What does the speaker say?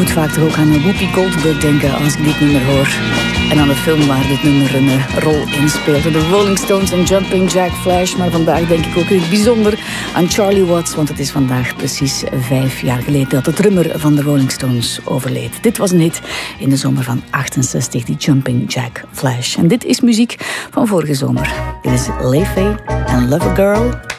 moet vaak toch ook aan Whoopi Goldberg denken als ik dit nummer hoor. En aan de film waar dit nummer een rol in speelde. De Rolling Stones en Jumping Jack Flash. Maar vandaag denk ik ook in het bijzonder aan Charlie Watts. Want het is vandaag precies 5 jaar geleden dat de drummer van de Rolling Stones overleed. Dit was een hit in de zomer van 68, die Jumping Jack Flash. En dit is muziek van vorige zomer. Dit is Leifé en Love a Girl